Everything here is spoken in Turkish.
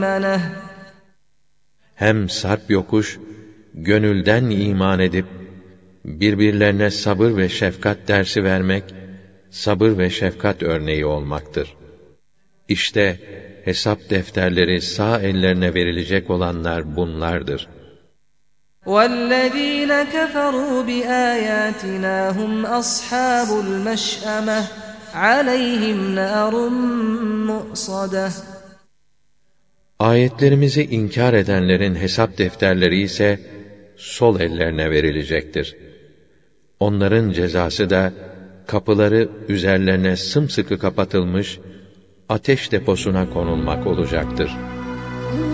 مَيْمَنَةٍ. Hem sarp yokuş, gönülden iman edip, birbirlerine sabır ve şefkat dersi vermek, sabır ve şefkat örneği olmaktır. İşte hesap defterleri sağ ellerine verilecek olanlar bunlardır. وَالَّذ۪ينَ كَفَرُوا بِآيَاتِنَا هُمْ أَصْحَابُ الْمَشْأَمَةِ عَلَيْهِمْ نَارٌ مُؤْصَدَةٌ. Ayetlerimizi inkar edenlerin hesap defterleri ise sol ellerine verilecektir. Onların cezası da kapıları üzerlerine sımsıkı kapatılmış ateş deposuna konulmak olacaktır.